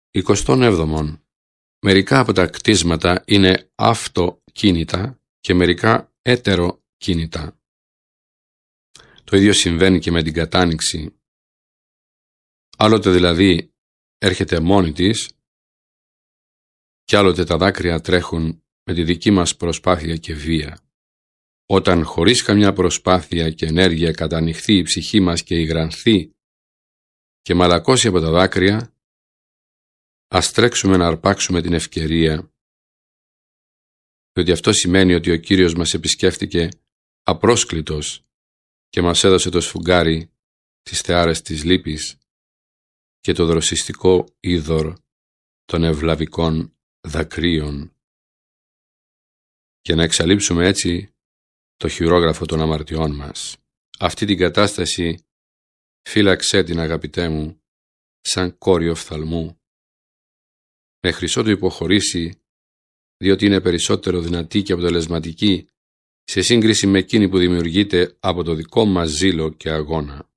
27. Μερικά από τα κτίσματα είναι αυτοκίνητα και μερικά έτεροκίνητα. Το ίδιο συμβαίνει και με την κατάνοιξη. Άλλοτε δηλαδή έρχεται μόνη της και άλλοτε τα δάκρυα τρέχουν με τη δική μας προσπάθεια και βία. Όταν χωρίς καμιά προσπάθεια και ενέργεια κατανοιχθεί η ψυχή μας και υγρανθεί και μαλακώσει από τα δάκρυα, ας τρέξουμε να αρπάξουμε την ευκαιρία, διότι αυτό σημαίνει ότι ο Κύριος μας επισκέφτηκε απρόσκλητος και μας έδωσε το σφουγγάρι της θεάρες της λύπης και το δροσιστικό είδωρ των ευλαβικών δακρύων, και να εξαλείψουμε έτσι το χειρόγραφο των αμαρτιών μας. Αυτή την κατάσταση φύλαξέ την, αγαπητέ μου, σαν κόριο οφθαλμού, μέχρι ότου υποχωρήσει, διότι είναι περισσότερο δυνατή και αποτελεσματική σε σύγκριση με εκείνη που δημιουργείται από το δικό μας ζήλο και αγώνα.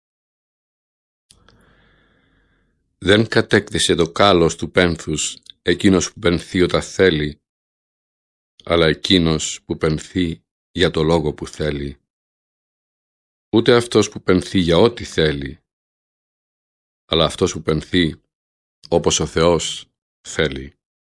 Δεν κατέκτησε το κάλος του πένθους εκείνος που πενθεί όταν θέλει, αλλά εκείνος που πενθεί για το λόγο που θέλει. Ούτε αυτός που πενθεί για ό,τι θέλει, αλλά αυτός που πενθεί όπως ο Θεός θέλει.